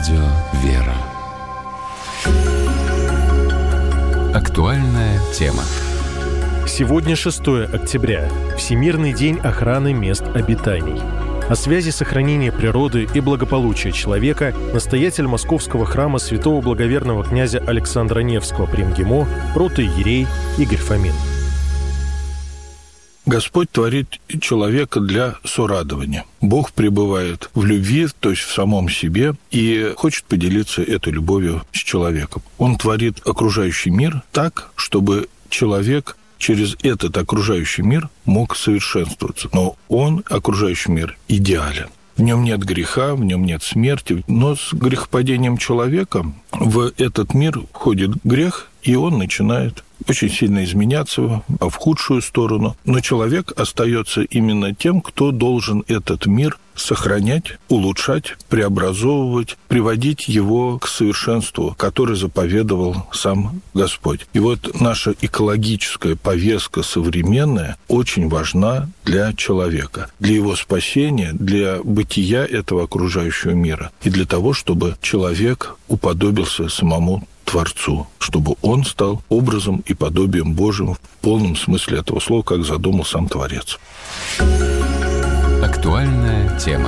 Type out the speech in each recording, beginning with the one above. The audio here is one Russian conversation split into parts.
Радио «Вера». Актуальная тема. Сегодня 6 октября. Всемирный день охраны мест обитаний. О связи сохранения природы и благополучия человека настоятель Московского храма святого благоверного князя Александра Невского при МГИМО протоиерей Игорь Фомин. Господь творит человека для сорадования. Бог пребывает в любви, то есть в самом себе, и хочет поделиться этой любовью с человеком. Он творит окружающий мир так, чтобы человек через этот окружающий мир мог совершенствоваться. Но он, окружающий мир, идеален. В нем нет греха, в нем нет смерти. Но с грехопадением человека в этот мир входит грех, и он начинает очень сильно изменяться в худшую сторону. Но человек остается именно тем, кто должен этот мир сохранять, улучшать, преобразовывать, приводить его к совершенству, которое заповедовал сам Господь. И вот наша экологическая повестка современная очень важна для человека, для его спасения, для бытия этого окружающего мира и для того, чтобы человек уподобился самому Творцу, чтобы он стал образом и подобием Божьим в полном смысле этого слова, как задумал сам Творец. Актуальная тема.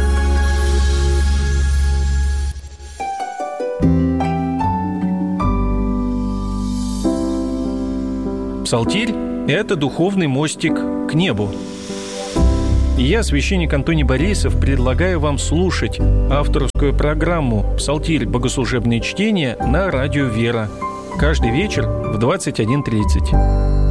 Псалтирь – это духовный мостик к небу. И я, священник Антоний Борисов, предлагаю вам слушать авторскую программу «Псалтирь. Богослужебные чтения» на радио «Вера» каждый вечер в 21:30.